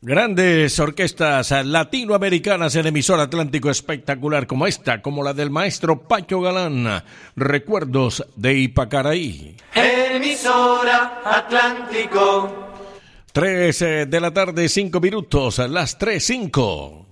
Grandes orquestas latinoamericanas en emisor Atlántico espectacular como esta, como la del maestro Pacho Galán, Recuerdos de Ipacaraí. Emisora Atlántico. 3 de la tarde, 5 minutos, las 3:05.